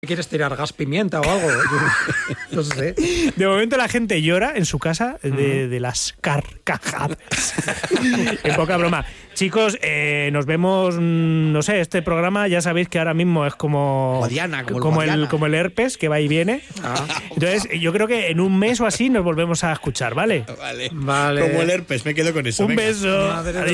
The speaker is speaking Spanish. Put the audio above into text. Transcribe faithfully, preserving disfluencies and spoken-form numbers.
¿Quieres tirar gas pimienta o algo? No sé. De momento la gente llora en su casa de, de las carcajadas. En poca broma. Chicos, eh, nos vemos, no sé, este programa ya sabéis que ahora mismo es como, como, Diana, como, el, como, el, como el herpes que va y viene. Ah. Entonces yo creo que en un mes o así nos volvemos a escuchar, ¿vale? Vale. Vale. Como el herpes, me quedo con eso. Un Venga. beso. Madre